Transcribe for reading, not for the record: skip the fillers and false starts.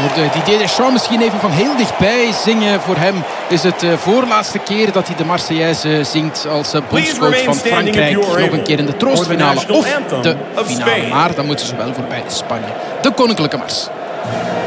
Didier Deschamps misschien even van heel dichtbij zingen. Voor hem is het de voorlaatste keer dat hij de Marseillaise zingt als bondscoach van Frankrijk. Nog een keer in de troostfinale of de finale. Maar dan moeten ze wel voorbij de Spanje. De Koninklijke Mars.